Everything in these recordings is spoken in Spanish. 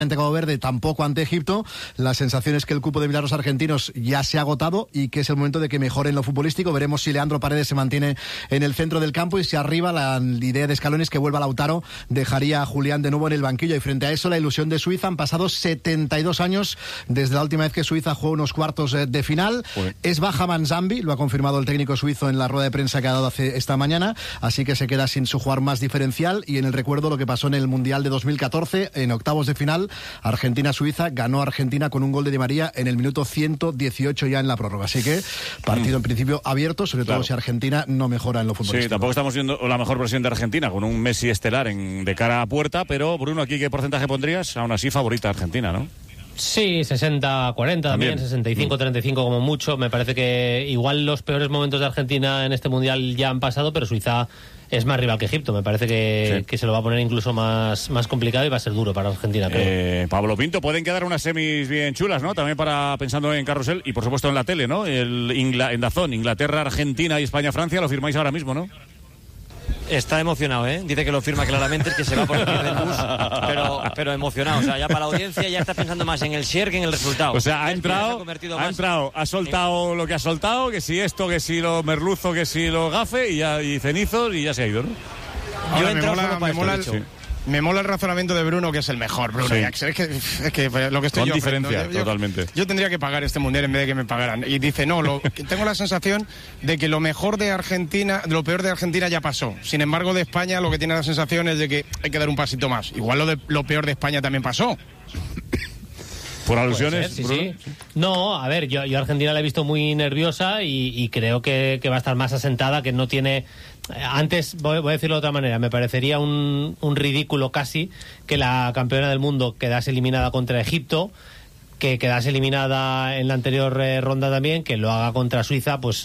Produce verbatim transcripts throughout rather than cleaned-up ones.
ante Cabo Verde, tampoco ante Egipto. La sensación es que el cupo de milagros argentinos ya se ha agotado y que es el momento de que mejoren lo futbolístico. Veremos si Leandro Paredes se mantiene en el centro del campo y si arriba la idea de Scaloni es que vuelva Lautaro, dejaría a Julián de nuevo en el banquillo. Y frente a eso, la ilusión de Suiza. Han pasado setenta y dos años desde la última vez que Suiza jugó unos cuartos de final. Uy. Es baja Manzambi, lo ha confirmado el técnico suizo en la rueda de prensa que ha dado hace esta mañana, así que se queda sin su jugador más diferencial. Y en el recuerdo lo que pasó en el Mundial de dos mil catorce, en octavos de final, Argentina-Suiza, ganó Argentina con un gol de Di María en el minuto ciento dieciocho ya en la prórroga. Así que partido en principio abierto, sobre todo claro. si Argentina no mejora en lo futbolístico. Sí, tampoco estamos viendo la mejor versión de Argentina con un Messi estelar en, de cara a puerta, pero Bruno, ¿aquí qué porcentaje pondrías? Aún así favorita Argentina, ¿no? Sí, sesenta cuarenta también, también. sesenta y cinco treinta y cinco como mucho. Me parece que igual los peores momentos de Argentina en este Mundial ya han pasado, pero Suiza es más rival que Egipto. Me parece que, sí. que se lo va a poner incluso más, más complicado y va a ser duro para Argentina, creo. Eh, Pablo Pinto, pueden quedar unas semis bien chulas, ¿no? También para pensando en carrusel y por supuesto en la tele, ¿no? El Ingla, en Dazón, Inglaterra, Argentina y España-Francia, lo firmáis ahora mismo, ¿no? Está emocionado, ¿eh? Dice que lo firma claramente, que se va por el del bus, pero, pero emocionado. O sea, ya para la audiencia ya está pensando más en el share que en el resultado. O sea, ha entrado, ha, ha entrado, ha soltado lo que ha soltado, que si esto, que si lo merluzo, que si lo gafe, y, ya, y cenizos, y ya se ha ido, ¿no? Yo he entrado solo para mola, esto, Me mola el razonamiento de Bruno, que es el mejor, Bruno. Sí. Es, que, es que lo que estoy Con yo diferencia, yo, totalmente. Yo tendría que pagar este mundial en vez de que me pagaran. Y dice, no, lo, tengo la sensación de que lo mejor de Argentina, lo peor de Argentina ya pasó. Sin embargo, de España lo que tiene la sensación es de que hay que dar un pasito más. Igual lo, de, lo peor de España también pasó. ¿Por alusiones? Ser, sí, sí. No, a ver, yo, yo a Argentina la he visto muy nerviosa y, y creo que, que va a estar más asentada, que no tiene... Antes, voy, voy a decirlo de otra manera, me parecería un, un ridículo casi que la campeona del mundo quedase eliminada contra Egipto, que quedase eliminada en la anterior eh, ronda también, que lo haga contra Suiza, pues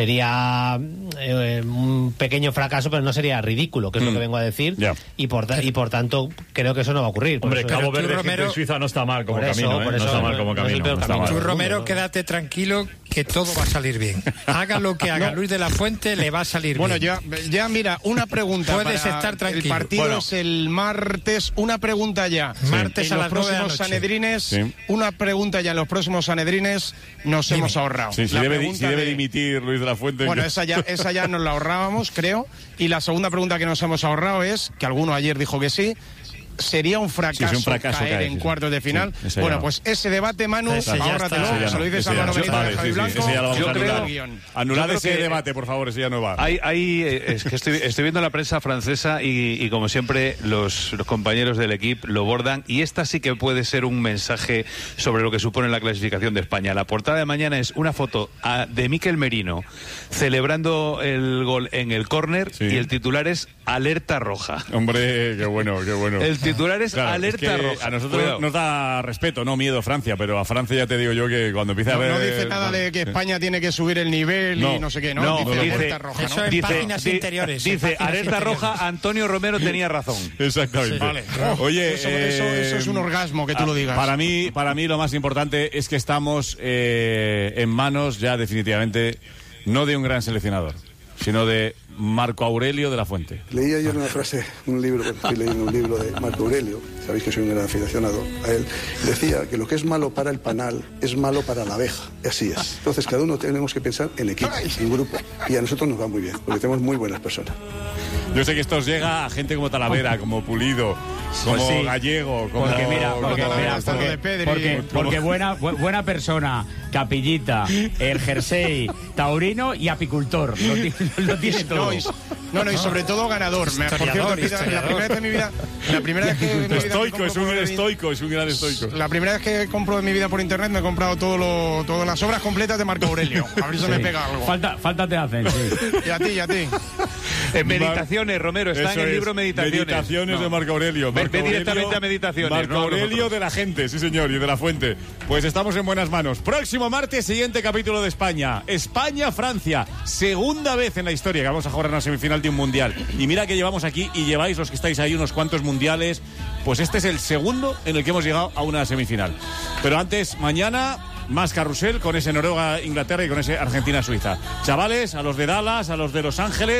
sería eh, un pequeño fracaso, pero no sería ridículo, que es mm. lo que vengo a decir. Yeah. Y, por, y por tanto, creo que eso no va a ocurrir. Hombre, eso, Cabo Verde, Romero, y Suiza no está mal como eso, camino, ¿eh? Eso, no está mal como no, camino. No no Tú, Romero, quédate tranquilo, que todo va a salir bien. Haga lo que haga no. Luis de la Fuente, le va a salir bueno, bien. Bueno, ya, ya mira, una pregunta. Puedes estar tranquilo. El partido bueno. es el martes, una pregunta ya. Sí. Martes en a los las nueve próximos Sanedrines, sí. una pregunta ya en los próximos Sanedrines nos Dime. hemos ahorrado. Sí, si, debe, si debe de... dimitir Luis de la Fuente. Bueno, esa ya, esa ya nos la ahorrábamos, creo. Y la segunda pregunta que nos hemos ahorrado es, que alguno ayer dijo que sí, ¿sería un fracaso, sí, un fracaso caer, caer en sí, cuartos de final? Sí, bueno, pues ese debate, Manu, ahórratelo, se lo dices a Manu Benito de Javi Blanco. Ese ya lo vamos a anular. Anular ese debate, por favor, ese ya no va. Hay, hay, es que estoy, estoy viendo la prensa francesa y, y como siempre, los, los compañeros del equipo lo bordan. Y esta sí que puede ser un mensaje sobre lo que supone la clasificación de España. La portada de mañana es una foto a, de Mikel Merino celebrando el gol en el córner sí. y el titular es alerta roja. Hombre, qué bueno, qué bueno. El titular es claro, alerta es roja. A nosotros Cuidado. nos da respeto, no miedo Francia, pero a Francia ya te digo yo que cuando empieza no, a ver... No dice nada de que España tiene que subir el nivel no, y no sé qué, ¿no? No, dice, dice alerta roja, eso ¿no? en dice, páginas di, interiores. Dice, alerta roja, Antonio Romero tenía razón. Exactamente. Sí. Vale. Oh, Oye, eso, eh, eso, eso es un orgasmo que tú a, lo digas. Para mí, para mí lo más importante es que estamos eh, en manos ya definitivamente no de un gran seleccionador, sino de Marco Aurelio de la Fuente. Leí ayer una frase, un libro, bueno, estoy leyendo un libro de Marco Aurelio, sabéis que soy un gran aficionado a él, decía que lo que es malo para el panal es malo para la abeja, y así es. Entonces cada uno tenemos que pensar en equipo, en grupo, y a nosotros nos va muy bien, porque tenemos muy buenas personas. Yo sé que esto os llega a gente como Talavera, como Pulido, como pues sí. Gallego, como... Porque mira, porque, mira, porque, porque, porque, porque buena, buena persona, Capillita, el jersey, taurino y apicultor, lo, lo tiene todo. No, y, no, no, y sobre todo ganador. Me, por cierto, la primera vez en mi vida... La primera vez que en mi vida estoico, es un gran estoico, es un gran estoico. La primera vez que compro en mi vida por internet me he comprado todo lo, todas las obras completas de Marco Aurelio. A ver si sí. me pega algo. Falta, falta te hacen, sí. Y a ti, y a ti. En Meditaciones, Romero, está Eso en el libro Meditaciones. Meditaciones no. de Marco Aurelio. Marco Ve directamente Aurelio, a Meditaciones. Marco no, Aurelio nosotros. de la gente, sí señor, y de la Fuente. Pues estamos en buenas manos. Próximo martes, siguiente capítulo de España. España-Francia. Segunda vez en la historia que vamos a jugar en una semifinal de un mundial. Y mira que llevamos aquí, y lleváis los que estáis ahí unos cuantos mundiales. Pues este es el segundo en el que hemos llegado a una semifinal. Pero antes, mañana... más carrusel con ese Noruega-Inglaterra y con ese Argentina-Suiza. Chavales, a los de Dallas, a los de Los Ángeles,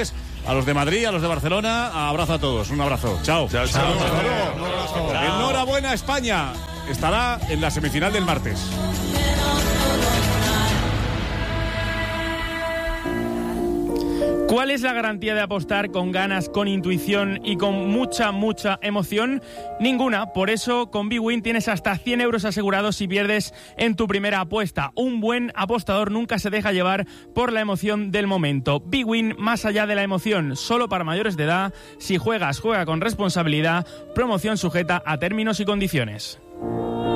a los de Madrid, a los de Barcelona, abrazo a todos, un abrazo. Chao. Chao, chao. Hasta luego. Enhorabuena, España. Estará en la semifinal del martes. ¿Cuál es la garantía de apostar con ganas, con intuición y con mucha, mucha emoción? Ninguna. Por eso, con bwin tienes hasta cien euros asegurados si pierdes en tu primera apuesta. Un buen apostador nunca se deja llevar por la emoción del momento. bwin, más allá de la emoción, solo para mayores de edad. Si juegas, juega con responsabilidad. Promoción sujeta a términos y condiciones.